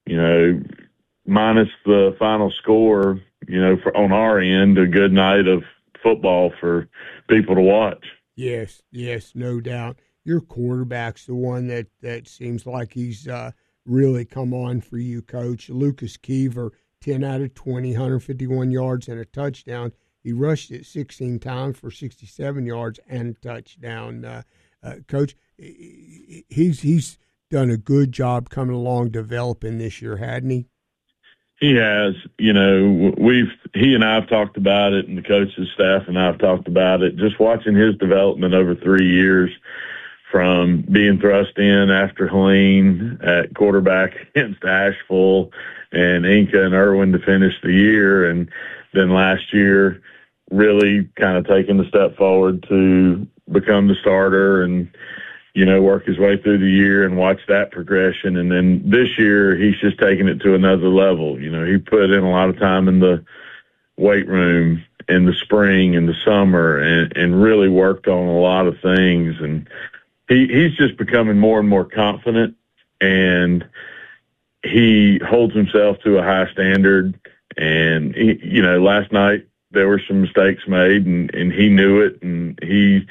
minus the final score, on our end, a good night of football for people to watch. Yes, no doubt. Your quarterback's the one that seems like he's really come on for you, Coach. Lucas Keever, 10 out of 20, 151 yards and a touchdown. He rushed it 16 times for 67 yards and a touchdown. Coach, he's done a good job coming along developing this year, hadn't he? He has. He and I have talked about it, and the coaches staff and I have talked about it. Just watching his development over 3 years, from being thrust in after Helene at quarterback against Asheville and Inca and Irwin to finish the year, and then last year really kind of taking the step forward to become the starter and work his way through the year and watch that progression. And then this year, he's just taking it to another level. He put in a lot of time in the weight room in the spring and the summer and really worked on a lot of things. And he's just becoming more and more confident, and he holds himself to a high standard. And, last night there were some mistakes made, and he knew it, and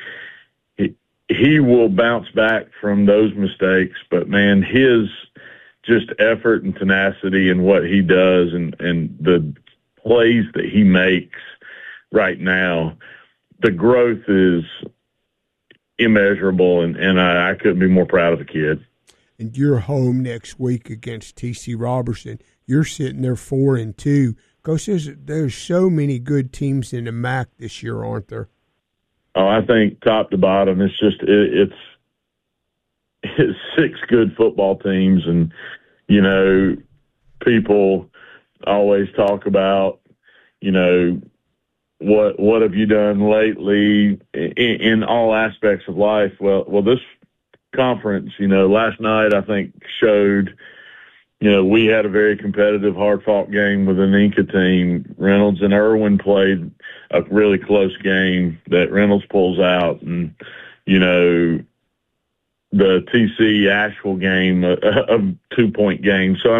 he will bounce back from those mistakes. But, man, his just effort and tenacity and what he does and the plays that he makes right now, the growth is immeasurable, and I couldn't be more proud of the kid. And you're home next week against TC Robertson. You're sitting there 4-2. Coach, there's so many good teams in the MAC this year, aren't there? Oh, I think top to bottom, it's just it's 6 good football teams, and people always talk about what have you done lately in all aspects of life. Well, this conference, last night I think showed. We had a very competitive, hard-fought game with an Inca team. Reynolds and Irwin played a really close game that Reynolds pulls out. And, the TC Asheville game, a 2-point game. So,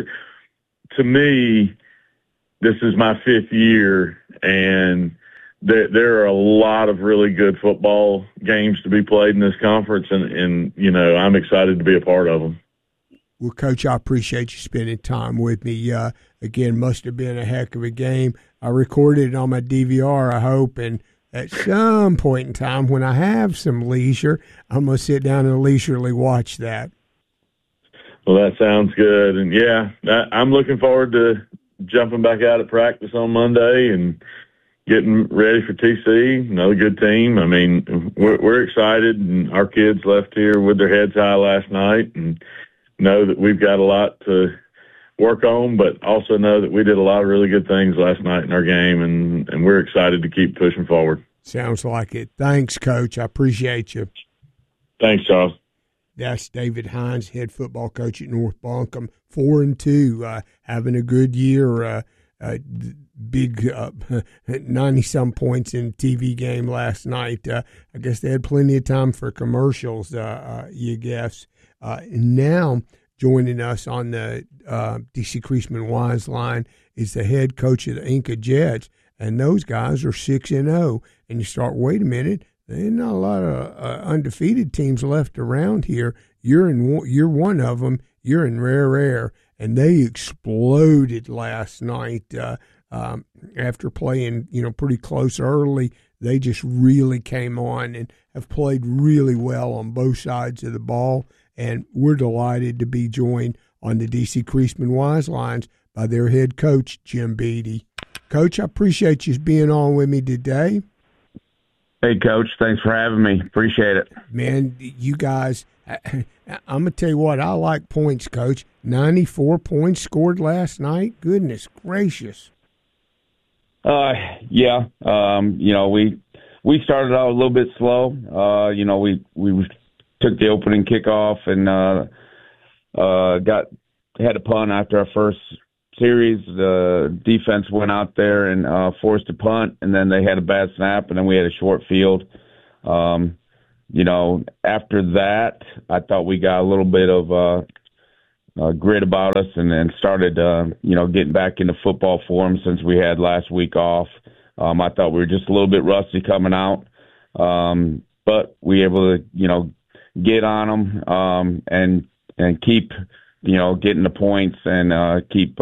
to me, this is my 5th year, and there are a lot of really good football games to be played in this conference, and I'm excited to be a part of them. Well, Coach, I appreciate you spending time with me. Again, must have been a heck of a game. I recorded it on my DVR, I hope, and at some point in time when I have some leisure, I'm going to sit down and leisurely watch that. Well, that sounds good. And, yeah, I'm looking forward to jumping back out at practice on Monday and getting ready for TC, another good team. We're excited, and our kids left here with their heads high last night and know that we've got a lot to work on, but also know that we did a lot of really good things last night in our game, and we're excited to keep pushing forward. Sounds like it. Thanks, Coach. I appreciate you. Thanks, Charles. That's David Hines, head football coach at North Buncombe, 4-2, having a good year. Big 90-some points in TV game last night. I guess they had plenty of time for commercials, you guess. Now joining us on the DC Creasman Wise line is the head coach of the Inca Jets, and those guys are 6-0. And you start, wait a minute, there's not a lot of undefeated teams left around here. You're one of them. You're in rare air, and they exploded last night after playing pretty close early. They just really came on and have played really well on both sides of the ball. And we're delighted to be joined on the DC Creasman Wise lines by their head coach, Jim Beatty. Coach, I appreciate you being on with me today. Hey, Coach. Thanks for having me. Appreciate it. Man, you guys, I'm going to tell you what, I like points, Coach. 94 points scored last night. Goodness gracious. Yeah. We started out a little bit slow. We took the opening kickoff and had a punt after our first series. The defense went out there and forced a punt, and then they had a bad snap, and then we had a short field. After that, I thought we got a little bit of grit about us, and started, getting back into football form since we had last week off. I thought we were just a little bit rusty coming out, but we were able to, get on them and keep, getting the points and keep,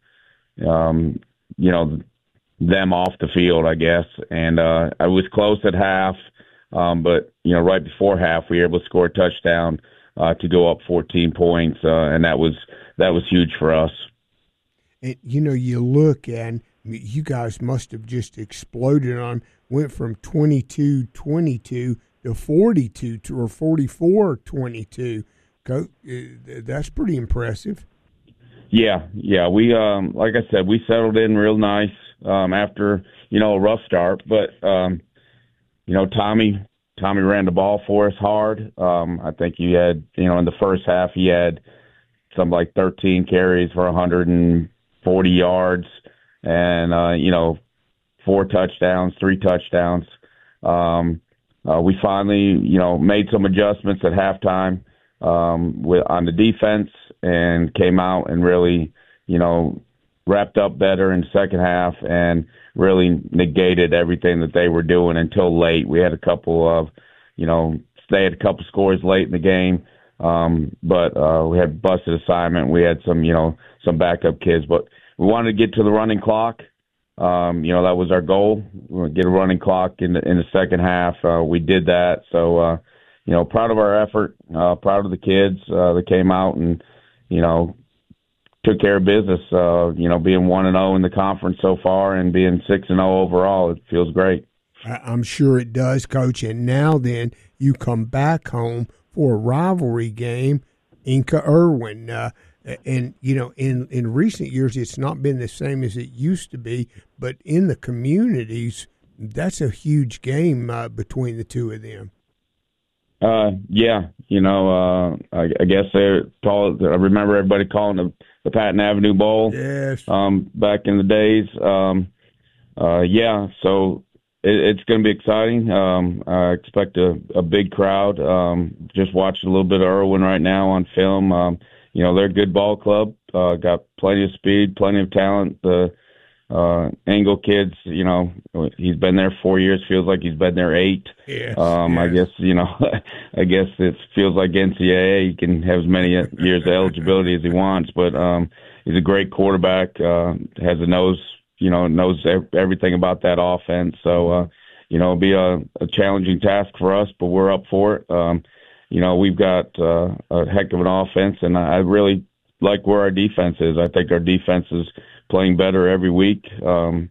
them off the field, I guess. And I was close at half, but right before half, we were able to score a touchdown to go up 14 points, and that was huge for us. And, you look and you guys must have just exploded on, went from 22-22 to 42 or 44-22. That's pretty impressive. Yeah. We, like I said, we settled in real nice after, a rough start. But, Tommy ran the ball for us hard. I think he had, in the first half, he had something like 13 carries for 140 yards and, 4 touchdowns, 3 touchdowns. We finally, made some adjustments at halftime on the defense and came out and really, wrapped up better in the second half and really negated everything that they were doing until late. We had a couple of, they had a couple scores late in the game, but we had busted assignment. We had some backup kids, but we wanted to get to the running clock. That was our goal. We get a running clock in the second half. We did that. So, proud of our effort, proud of the kids that came out and, took care of business. Being 1-0 in the conference so far and being 6-0 overall, it feels great. I'm sure it does, Coach. And now then you come back home for a rivalry game, Inca-Irwin. And, in recent years, it's not been the same as it used to be, but in the communities, that's a huge game between the two of them. Yeah, I guess they call it, I remember everybody calling the Patton Avenue Bowl. Yes. Back in the days. Yeah, so it's going to be exciting. I expect a big crowd. Just watching a little bit of Irwin right now on film. They're a good ball club. Got plenty of speed, plenty of talent. The Engel kids, he's been there 4 years. Feels like he's been there 8. Yes, I guess, I guess it feels like NCAA. He can have as many years of eligibility as he wants, but he's a great quarterback. Has a nose, knows everything about that offense. So, it'll be a challenging task for us, but we're up for it. We've got a heck of an offense, and I really like where our defense is. I think our defense is playing better every week, and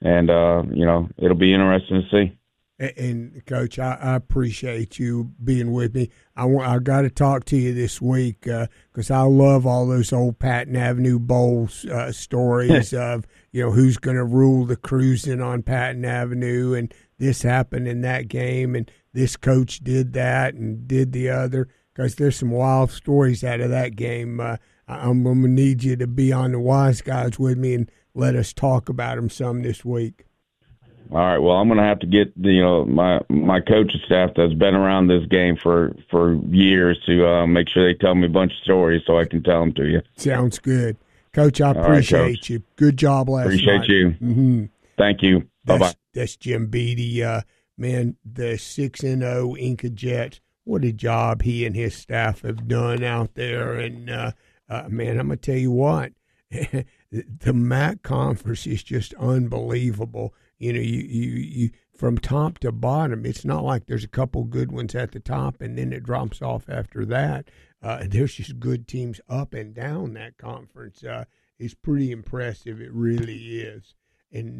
it'll be interesting to see. And Coach, I appreciate you being with me. I got to talk to you this week because I love all those old Patton Avenue Bowl stories of who's going to rule the cruising on Patton Avenue, and this happened in that game, and this coach did that and did the other. Because there's some wild stories out of that game. I'm going to need you to be on the Wise Guys with me and let us talk about them some this week. All right. Well, I'm going to have to get my coaching staff that's been around this game for years to make sure they tell me a bunch of stories so I can tell them to you. Sounds good, Coach. I appreciate you. Good job last night. Appreciate you. Mm-hmm. Thank you. Bye-bye. That's Jim Beatty. Man, the 6-0 Inca Jets. What a job he and his staff have done out there. And, man, I'm going to tell you what, the MAC conference is just unbelievable. You from top to bottom, it's not like there's a couple good ones at the top and then it drops off after that. There's just good teams up and down that conference. It's pretty impressive. It really is. And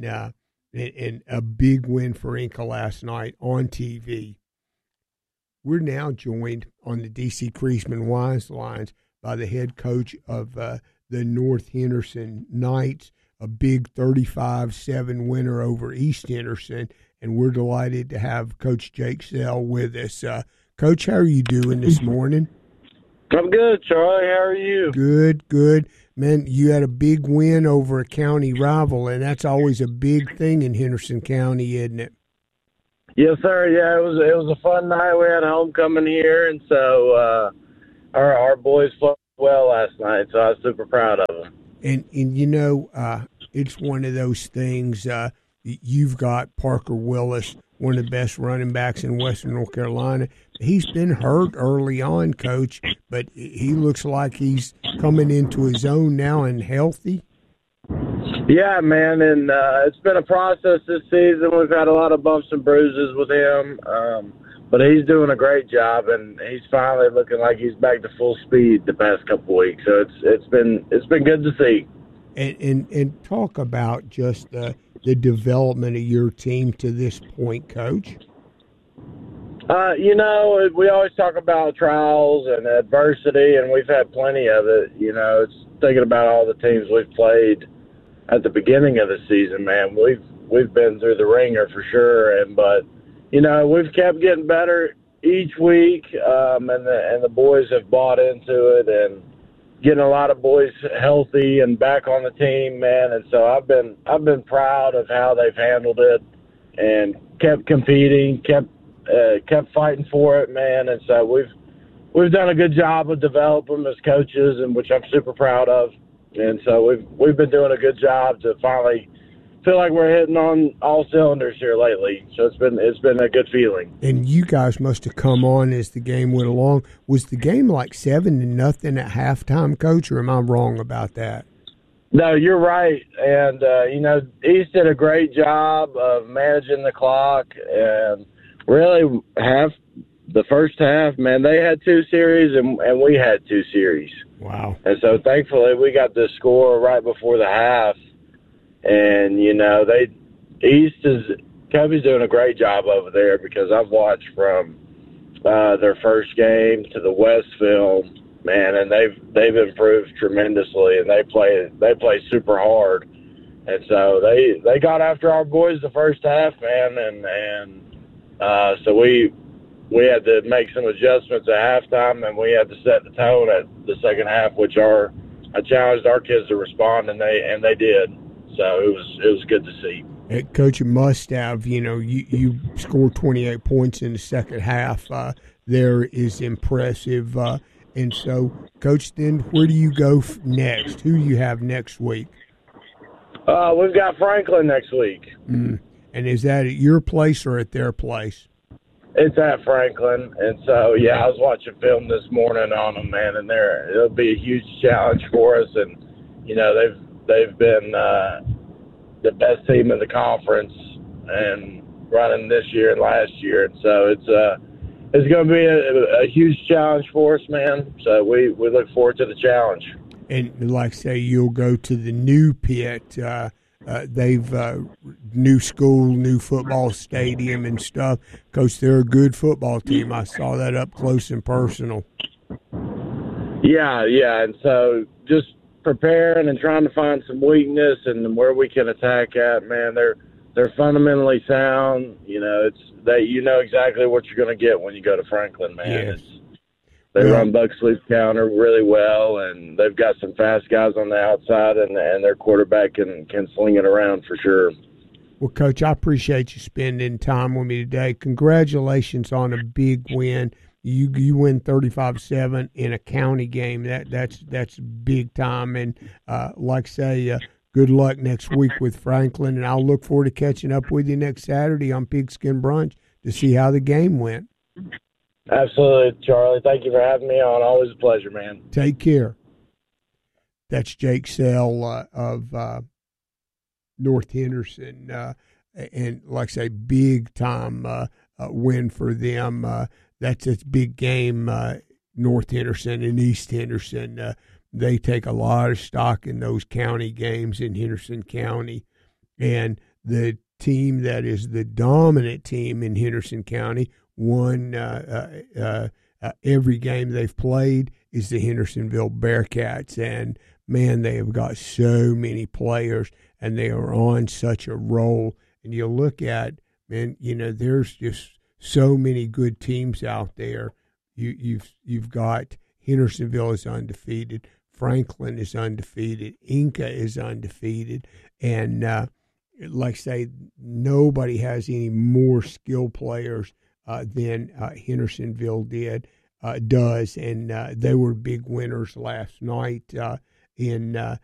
a big win for Inca last night on TV. We're now joined on the D.C. Kriesman Wise lines by the head coach of the North Henderson Knights, a big 35-7 winner over East Henderson, and we're delighted to have Coach Jake Sell with us. Coach, how are you doing this morning? I'm good, Charlie. How are you? Good. Man, you had a big win over a county rival, and that's always a big thing in Henderson County, isn't it? Yes, sir. Yeah, it was a fun night. We had homecoming here, and so our boys well last night, so I was super proud of him. And it's one of those things. You've got Parker Willis, one of the best running backs in Western North Carolina. He's been hurt early on, Coach, but he looks like he's coming into his own now and healthy. Yeah, man, and it's been a process this season. We've had a lot of bumps and bruises with him, but he's doing a great job, and he's finally looking like he's back to full speed the past couple weeks. So it's been good to see. And talk about just the development of your team to this point, Coach. We always talk about trials and adversity, and we've had plenty of it. It's thinking about all the teams we've played at the beginning of the season, man. We've been through the ringer for sure, but we've kept getting better each week, and the boys have bought into it and getting a lot of boys healthy and back on the team, man. And so I've been proud of how they've handled it and kept competing, kept fighting for it, man. And so we've done a good job of developing them as coaches, and which I'm super proud of. And so we've been doing a good job to finally feel like we're hitting on all cylinders here lately. So it's been a good feeling. And you guys must have come on as the game went along. Was the game like 7-0 at halftime, Coach, or am I wrong about that? No, you're right. And East did a great job of managing the clock, and really the first half, man, they had 2 series and we had 2 series. Wow. And so thankfully we got the score right before the half. And, Kobe's doing a great job over there, because I've watched from their first game to the West film, man, and they've improved tremendously, and they play super hard. And so they got after our boys the first half, man, and so we had to make some adjustments at halftime, and we had to set the tone at the second half, which I challenged our kids to respond, and they did. So it was good to see. Coach, you must have, you scored 28 points in the second half. There is impressive. And so, Coach, then where do you go next? Who do you have next week? We've got Franklin next week. And is that at your place or at their place? It's at Franklin. And so, yeah, I was watching film this morning on them, man, and it'll be a huge challenge for us. And, they've been the best team in the conference and running this year and last year. And so it's going to be a huge challenge for us, man. So we look forward to the challenge. And like I say, you'll go to the new pit. They've new school, new football stadium and stuff. Coach, they're a good football team. I saw that up close and personal. Yeah. And so just preparing and trying to find some weakness and where we can attack at, man. They're fundamentally sound. It's that exactly what you're going to get when you go to Franklin, man. Yes. They run buck sleep counter really well, and they've got some fast guys on the outside, and their quarterback can sling it around for sure. Well, Coach, I appreciate you spending time with me today. Congratulations on a big win. You win 35-7 in a county game. That's big time. And like I say, good luck next week with Franklin. And I'll look forward to catching up with you next Saturday on Pigskin Brunch to see how the game went. Absolutely, Charlie. Thank you for having me on. Always a pleasure, man. Take care. That's Jake Sell of North Henderson. And like I say, big time win for them. That's a big game, North Henderson and East Henderson. They take a lot of stock in those county games in Henderson County. And the team that is the dominant team in Henderson County won every game they've played is the Hendersonville Bearcats. And, man, they have got so many players, and they are on such a roll. And you look at, man, there's just so many good teams out there. You've got Hendersonville is undefeated, Franklin is undefeated, Inca is undefeated, and like I say, nobody has any more skilled players than Hendersonville did. does, and they were big winners last night in